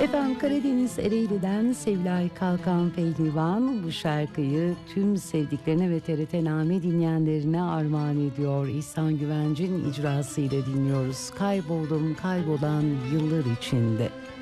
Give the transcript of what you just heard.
Efendim Karadeniz Ereğli'den Sevilay Kalkan Pehlivan bu şarkıyı tüm sevdiklerine ve TRT Name dinleyenlerine armağan ediyor. İhsan Güvenc'in icrasıyla dinliyoruz. Kayboldum kaybolan yıllar içinde.